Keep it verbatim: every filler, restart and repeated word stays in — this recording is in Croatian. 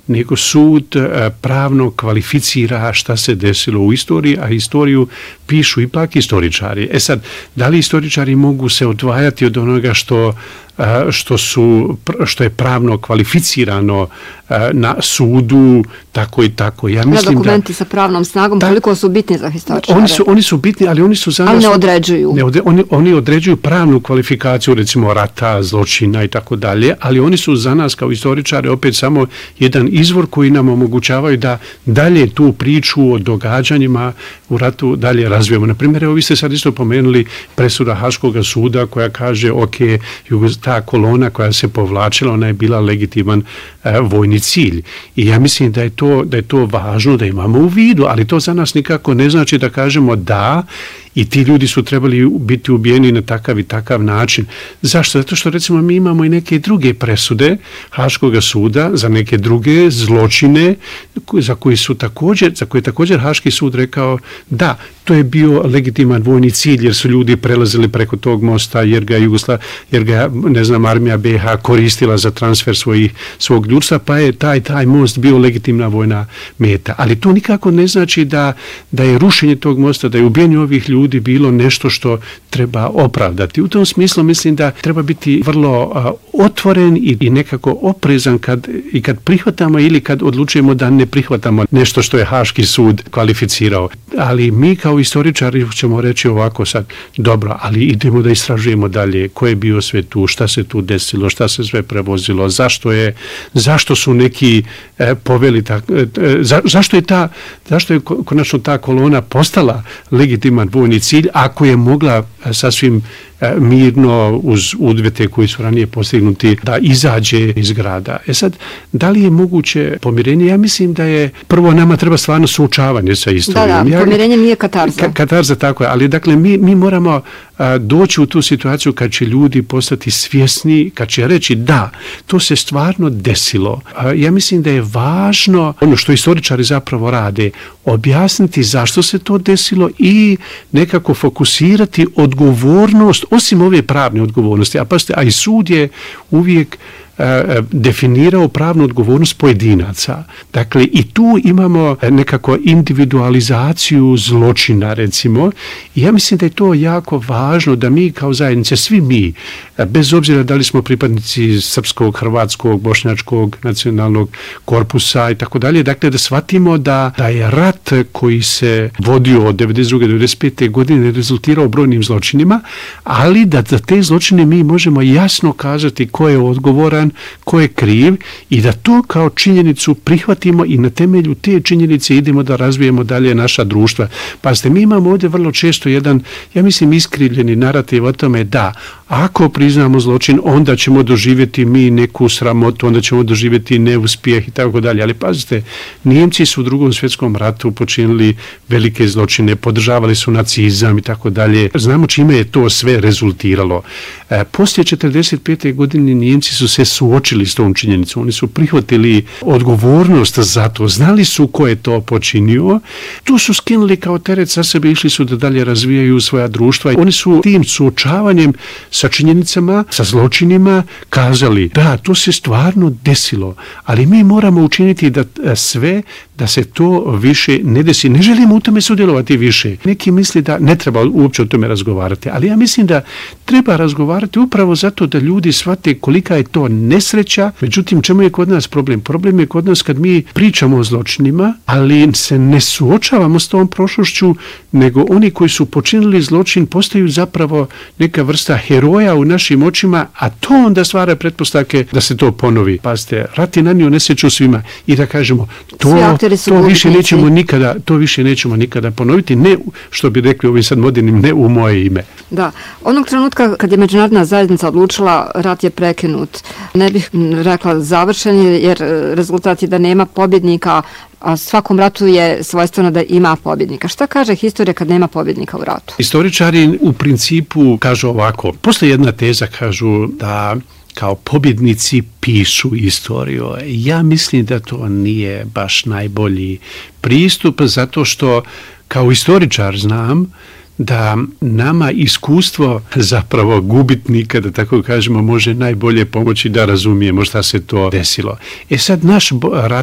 nego sud pravno kvalificira šta se desilo u istoriji, a historiju pišu ipak istoričari. E sad, da li istoričari mogu se odvajati od onoga što što su što je pravno kvalificirano na sudu tako i tako. Ja mislim na dokumenti da, sa pravnom snagom ta, koliko su bitni za historičare. Oni su oni su bitni, ali oni su za ali nas ne određuju. Ne odre, oni oni određuju pravnu kvalifikaciju recimo rata, zločina i tako dalje, ali oni su za nas kao historičare opet samo jedan izvor koji nam omogućavaju da dalje tu priču o događanjima u ratu dalje razvijemo. Na primjer, evo vi ste sad isto pomenuli presuda Haškog suda koja kaže ok, ta kolona koja se povlačila, ona je bila legitiman e, vojni cilj. I ja mislim da je to da je to važno da imamo u vidu, ali to za nas nikako ne znači da kažemo da i ti ljudi su trebali biti ubijeni na takav i takav način. Zašto? Zato što recimo mi imamo i neke druge presude Haškog suda za neke druge zločine za koje su također, za koje je također Haški sud rekao da, to je bio legitiman vojni cilj jer su ljudi prelazili preko tog mosta jer ga Jugosla, jer ga, ne znam, armija be ha koristila za transfer svojih, svog ljudstva, pa je taj, taj most bio legitimna vojna meta. Ali to nikako ne znači da, da je rušenje tog mosta, da je ubijanje ovih ljudi bilo nešto što treba opravdati. U tom smislu mislim da treba biti vrlo a, otvoren i, i nekako oprezan kad, i kad prihvatamo ili kad odlučujemo da ne prihvatamo nešto što je Haški sud kvalificirao. Ali mi kao istoričari ćemo reći ovako sad, dobro, ali idemo da istražujemo dalje ko je bio sve tu, šta se tu desilo, šta se sve prevozilo, zašto je, zašto su neki e, poveli tak, e, za, zašto je ta, zašto je konačno ta kolona postala legitiman vojni cilj ako je mogla sasvim mirno uz udvete koji su ranije postignuti da izađe iz grada. E sad, da li je moguće pomirenje? Ja mislim da je prvo nama treba stvarno suočavanje sa istorijom. Da, da, pomirenje nije katarza. Ka, katarza, tako je, ali dakle mi, mi moramo a, doći u tu situaciju kad će ljudi postati svjesni, kad će reći da, to se stvarno desilo. A, ja mislim da je važno, ono što istoričari zapravo rade, objasniti zašto se to desilo i nekako fokusirati odgovornost, osim ove pravne odgovornosti, a pazite, a i sud je uvijek e, definirao pravnu odgovornost pojedinaca. Dakle, i tu imamo nekako individualizaciju zločina, recimo, i ja mislim da je to jako važno da mi kao zajednice, svi mi, bez obzira da li smo pripadnici srpskog, hrvatskog, bošnjačkog, nacionalnog korpusa i tako dalje, dakle, da shvatimo da, da je rat koji se vodio od devedeset druge do devedeset pete godine rezultirao brojnim zločinima, ali da za te zločine mi možemo jasno kazati ko je odgovoran, ko je kriv i da to kao činjenicu prihvatimo i na temelju te činjenice idemo da razvijemo dalje naša društva. Pazite, mi imamo ovdje vrlo često jedan, ja mislim, iskrivljeni narativ o tome da ako priznamo zločin, onda ćemo doživjeti mi neku sramotu, onda ćemo doživjeti neuspjeh i tako dalje. Ali pazite, Nijemci su u drugom svjetskom ratu počinili velike zločine, podržavali su nacizam i tako dalje. Znamo čime je to sve rezultiralo. E, poslije četrdeset pete godine Nijemci su se suočili s tom činjenicom. Oni su prihvatili odgovornost za to, znali su ko je to počinio, tu su skinuli kao teret sa sebe, išli su da dalje razvijaju svoja društva. Oni su tim suočavanjem sa činjenicama, sa zločinima kazali da to se stvarno desilo, ali mi moramo učiniti da sve da se to više ne desi. Ne želimo u tome sudjelovati više. Neki misli da ne treba uopće o tome razgovarati, ali ja mislim da treba razgovarati upravo zato da ljudi shvate kolika je to nesreća. Međutim, čemu je kod nas problem? Problem je kod nas kad mi pričamo o zločinima, ali se ne suočavamo s tom prošlošću, nego oni koji su počinili zločin postaju zapravo neka vrsta heroja u našim očima, a to onda stvara pretpostavke da se to ponovi. Pazite, rat je nanio nesreću svima i da kažemo to, to više nećemo nikada, to više nećemo nikada ponoviti, ne, što bi rekli ovim sad modernim, ne u moje ime. Da, onog trenutka kad je međunarodna zajednica odlučila, rat je prekinut. Ne bih rekla završen, jer rezultat je da nema pobjednika, a svakom ratu je svojstveno da ima pobjednika. Šta kaže historija kad nema pobjednika u ratu? Historičari u principu kažu ovako. Postoji jedna teza, kažu da kao pobjednici pišu istoriju. Ja mislim da to nije baš najbolji pristup, zato što kao historičar znam da nama iskustvo zapravo gubitnika, da tako kažemo, može najbolje pomoći da razumijemo šta se to desilo. E sad, naš rat